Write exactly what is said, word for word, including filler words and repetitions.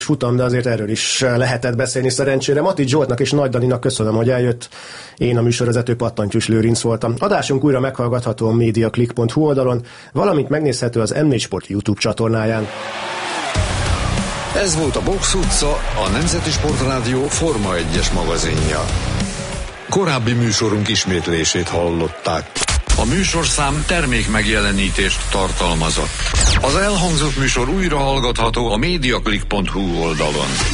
futam, de azért erről is lehetett beszélni szerencsére. Mati Zsoltnak és Nagy Daninak köszönöm, hogy eljött. Én a műsorvezető Pattantyús Lőrinc voltam. Adásunk újra meghallgatható a mediaclick pont hu oldalon, valamint megnézhető az em négy Sport YouTube csatornáján. Ez volt a Box utca, a Nemzeti Sportrádió Forma egyes magazinja. Korábbi műsorunk ismétlését hallották. A műsorszám termék megjelenítést tartalmazott. Az elhangzott műsor újra hallgatható a mediaclick pont hu oldalon.